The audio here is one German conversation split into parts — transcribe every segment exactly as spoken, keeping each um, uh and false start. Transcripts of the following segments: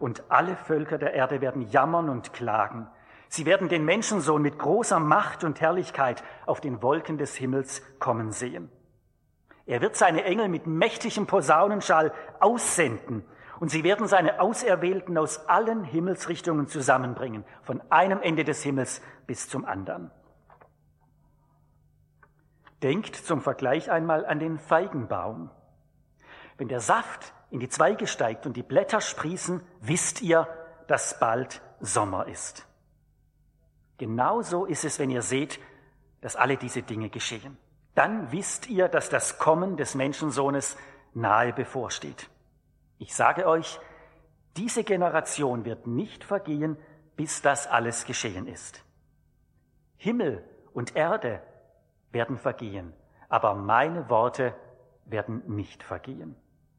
und alle Völker der Erde werden jammern und klagen. Sie werden den Menschensohn mit großer Macht und Herrlichkeit auf den Wolken des Himmels kommen sehen. Er wird seine Engel mit mächtigem Posaunenschall aussenden und sie werden seine Auserwählten aus allen Himmelsrichtungen zusammenbringen, von einem Ende des Himmels bis zum anderen. Denkt zum Vergleich einmal an den Feigenbaum. Wenn der Saft in die Zweige steigt und die Blätter sprießen, wisst ihr, dass bald Sommer ist. Genauso ist es, wenn ihr seht, dass alle diese Dinge geschehen. Dann wisst ihr, dass das Kommen des Menschensohnes nahe bevorsteht. Ich sage euch, diese Generation wird nicht vergehen, bis das alles geschehen ist. Himmel und Erde werden vergehen, aber meine Worte werden nicht vergehen.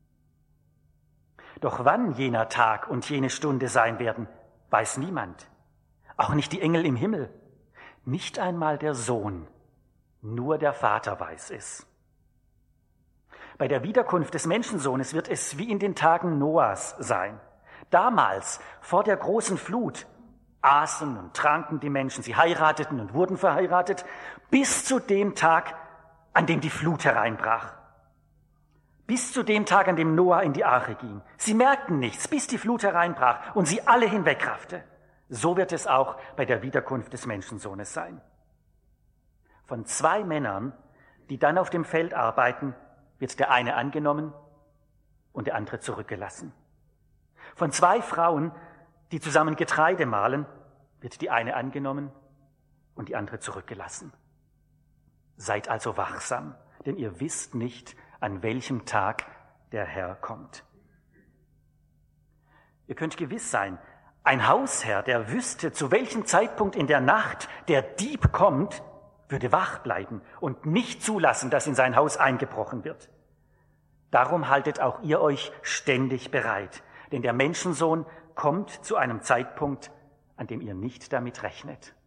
Doch wann jener Tag und jene Stunde sein werden, weiß niemand. Auch nicht die Engel im Himmel, nicht einmal der Sohn, nur der Vater weiß es. Bei der Wiederkunft des Menschensohnes wird es wie in den Tagen Noahs sein. Damals, vor der großen Flut, aßen und tranken die Menschen, sie heirateten und wurden verheiratet, bis zu dem Tag, an dem die Flut hereinbrach. Bis zu dem Tag, an dem Noah in die Arche ging. Sie merkten nichts, bis die Flut hereinbrach und sie alle hinwegraffte. So wird es auch bei der Wiederkunft des Menschensohnes sein. Von zwei Männern, die dann auf dem Feld arbeiten, wird der eine angenommen und der andere zurückgelassen. Von zwei Frauen, die zusammen Getreide mahlen, wird die eine angenommen und die andere zurückgelassen. Seid also wachsam, denn ihr wisst nicht, an welchem Tag der Herr kommt. Ihr könnt gewiss sein, ein Hausherr, der wüsste, zu welchem Zeitpunkt in der Nacht der Dieb kommt, würde wach bleiben und nicht zulassen, dass in sein Haus eingebrochen wird. Darum haltet auch ihr euch ständig bereit, denn der Menschensohn kommt zu einem Zeitpunkt, an dem ihr nicht damit rechnet.